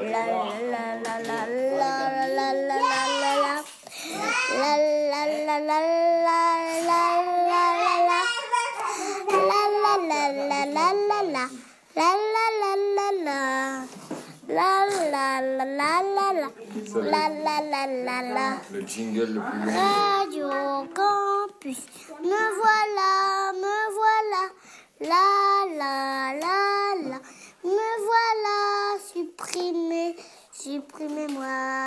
la la la la la la la la la la la la la Le jingle le plus long. Radio Campus, me voilà, la la la la, me voilà, supprimez-moi.